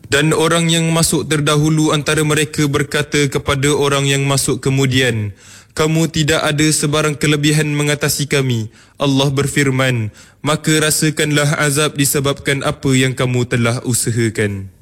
Dan orang yang masuk terdahulu antara mereka berkata kepada orang yang masuk kemudian, kamu tidak ada sebarang kelebihan mengatasi kami. Allah berfirman, maka rasakanlah azab disebabkan apa yang kamu telah usahakan.